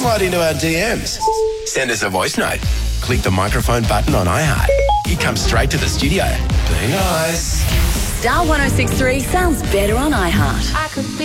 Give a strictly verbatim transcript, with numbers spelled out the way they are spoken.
slide into our D Ms. Send us a voice note. Click the microphone button on iHeart. It comes straight to the studio. Be nice. Star one oh six three sounds better on iHeart. I could be